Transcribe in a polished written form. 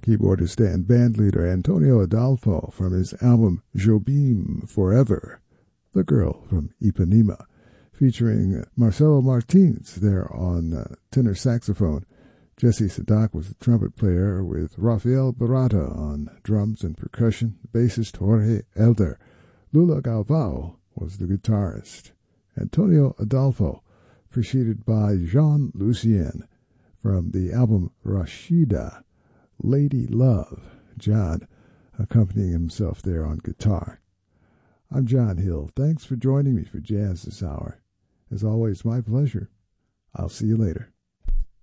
keyboardist and bandleader Antonio Adolfo from his album Jobim Forever, The Girl from Ipanema, featuring Marcelo Martins there on tenor saxophone. Jesse Sadak was the trumpet player with Rafael Barata on drums and percussion, bassist Jorge Elder. Lula Galvao was the guitarist. Antonio Adolfo, preceded by Jean Lucien from the album Rashida, Lady Love, John accompanying himself there on guitar. I'm John Hill. Thanks for joining me for Jazz this hour. As always, my pleasure. I'll see you later.